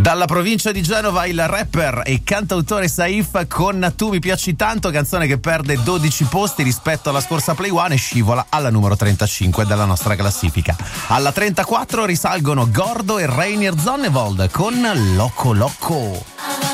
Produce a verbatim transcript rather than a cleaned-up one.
Dalla provincia di Genova il rapper e cantautore Saif con Tu mi piaci tanto, canzone che perde dodici posti rispetto alla scorsa Play One e scivola alla numero trentacinque della nostra classifica. Alla trentaquattro risalgono Gordo e Rainier Zonnevold con Loco Loco.